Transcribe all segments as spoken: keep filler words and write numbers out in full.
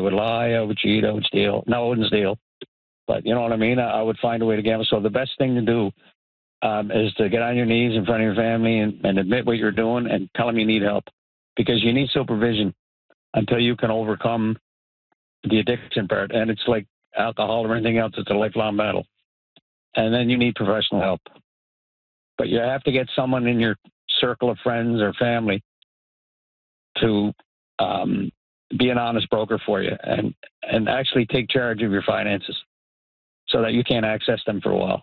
would lie, I would cheat, I would steal. No, I wouldn't steal. But you know what I mean? I, I would find a way to gamble. So the best thing to do um, is to get on your knees in front of your family and, and admit what you're doing and tell them you need help, because you need supervision until you can overcome the addiction part. And it's like alcohol or anything else. It's a lifelong battle. And then you need professional help. But you have to get someone in your circle of friends or family to um, be an honest broker for you and, and actually take charge of your finances so that you can't access them for a while.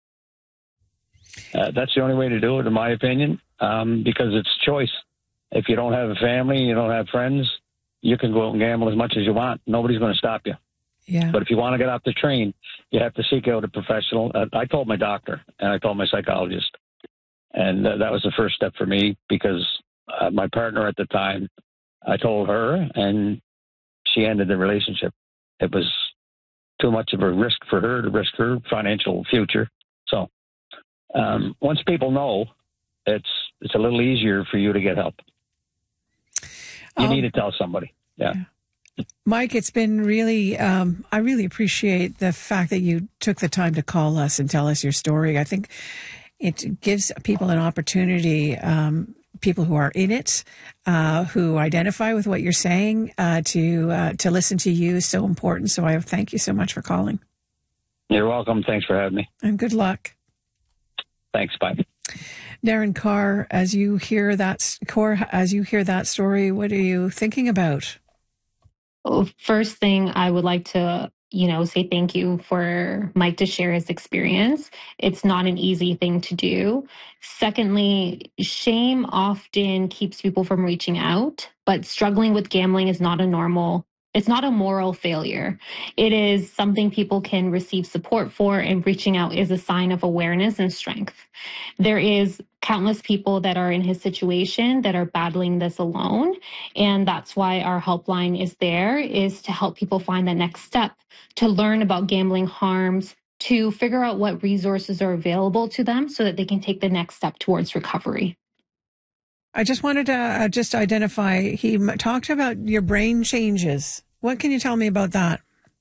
Uh, that's the only way to do it, in my opinion, um, because it's choice. If you don't have a family, you don't have friends, you can go out and gamble as much as you want. Nobody's going to stop you. Yeah. But if you want to get off the train, you have to seek out a professional. Uh, I told my doctor and I told my psychologist. And uh, that was the first step for me, because uh, my partner at the time, I told her, and she ended the relationship. It was too much of a risk for her to risk her financial future. So um, once people know, it's it's a little easier for you to get help. You um, need to tell somebody. Yeah. yeah. Mike, it's been really, um, I really appreciate the fact that you took the time to call us and tell us your story. I think it gives people an opportunity, um, people who are in it, uh, who identify with what you're saying, uh, to uh, to listen to you is so important. So I thank you so much for calling. You're welcome. Thanks for having me. And good luck. Thanks. Bye. Darren Carr, as you hear that, Core, as you hear that story, what are you thinking about? Well, first thing I would like to, you know, say thank you for Mike to share his experience. It's not an easy thing to do. Secondly, shame often keeps people from reaching out, but struggling with gambling is not a normal, it's not a moral failure. It is something people can receive support for, and reaching out is a sign of awareness and strength. There is countless people that are in his situation that are battling this alone. And that's why our helpline is there, is to help people find the next step, to learn about gambling harms, to figure out what resources are available to them so that they can take the next step towards recovery. I just wanted to uh, just identify, he m- talked about your brain changes. What can you tell me about that?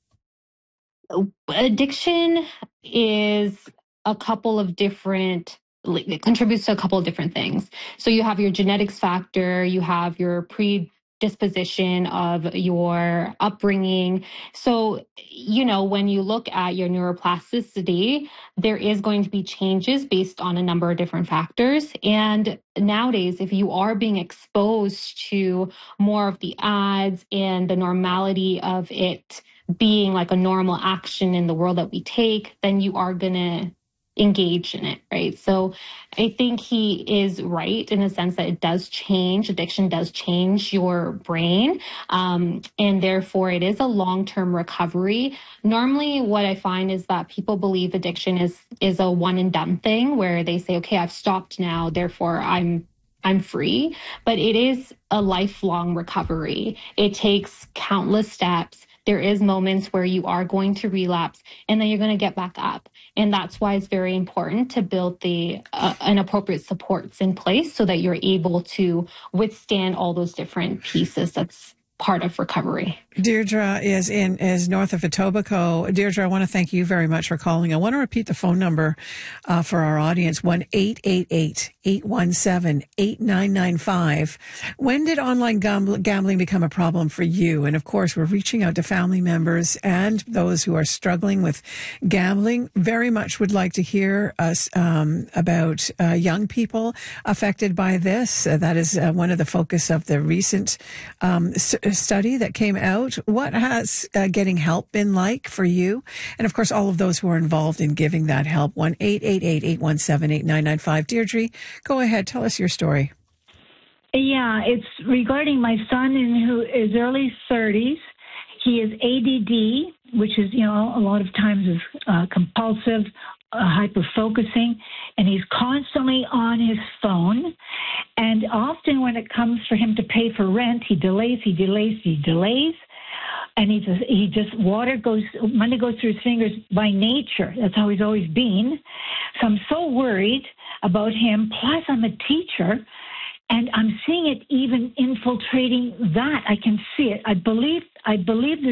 Addiction is a couple of different, it contributes to a couple of different things. So you have your genetics factor, you have your predisposition of your upbringing. So, you know, when you look at your neuroplasticity, there is going to be changes based on a number of different factors. And nowadays, if you are being exposed to more of the ads and the normality of it being like a normal action in the world that we take, then you are going to engage in it, right? So I think he is right in the sense that it does change. Addiction does change your brain. Um, and therefore, it is a long-term recovery. Normally, what I find is that people believe addiction is is a one and done thing where they say, okay, I've stopped now, therefore I'm I'm free. But it is a lifelong recovery. It takes countless steps. There is moments where you are going to relapse, and then you're going to get back up. And that's why it's very important to build the uh, an appropriate supports in place so that you're able to withstand all those different pieces. That's part of recovery. Deirdre is in is north of Etobicoke. Deirdre, I want to thank you very much for calling. I want to repeat the phone number uh, for our audience: one eight eight eight, eight one seven, eight nine nine five. When did online gam- gambling become a problem for you? And of course, we're reaching out to family members and those who are struggling with gambling. Very much would like to hear us um, about uh, young people affected by this. Uh, that is uh, one of the focus of the recent um, s- study that came out. What has uh, getting help been like for you? And of course, all of those who are involved in giving that help. one eight eight eight, eight one seven, eight nine nine five. Deirdre, go ahead. Tell us your story. Yeah, it's regarding my son in who is early thirties. He is A D D, which is, you know, a lot of times is uh, compulsive, uh, hyper-focusing, and he's constantly on his phone. And often when it comes for him to pay for rent, he delays, he delays, he delays. And he just, he just, water goes, money goes through his fingers by nature. That's how he's always been. So I'm so worried about him. Plus, I'm a teacher, and I'm seeing it even infiltrating that. I can see it. I believe, I believe